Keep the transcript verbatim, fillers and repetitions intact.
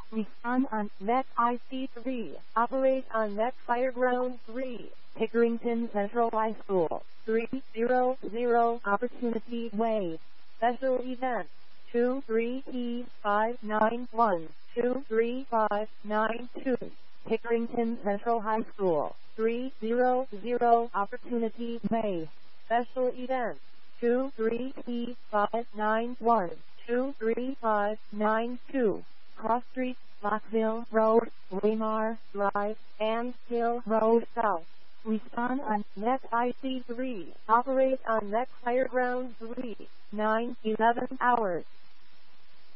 Respond on Net I C three. Operate on Net Fireground three. Pickerington Central High School. three hundred Opportunity Way. Special Event. two three T five nine one two three five nine two. Pickerington Central High School. three hundred Opportunity Way. Special Event. two three T five nine one two three five nine two. Cross Street, Lockville Road, Weimar Drive, and Hill Road South. Respond on Net I C three. Operate on Net Fireground three. nine eleven hours.